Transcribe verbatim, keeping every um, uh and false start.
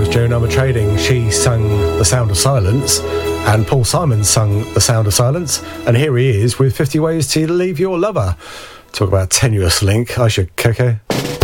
Joan Armatrading. She sung The Sound of Silence, and Paul Simon sung The Sound of Silence, and here he is with fifty Ways to Leave Your Lover. Talk about a tenuous link. I should Coco.